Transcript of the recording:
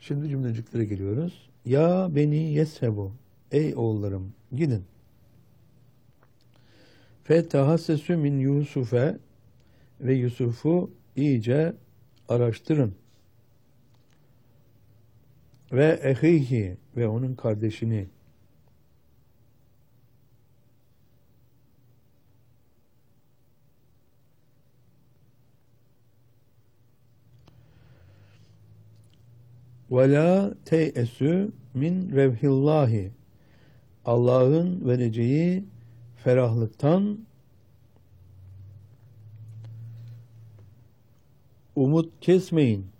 Şimdi cümleciklere geliyoruz. Ya beni yeshebu. Ey oğullarım gidin. Fe tahassesü min Yusuf'e ve Yusuf'u iyice araştırın. Ve ehihi ve onun kardeşini. Ve la te'esü min revhillahi. Allah'ın vereceği ferahlıktan umut kesmeyin.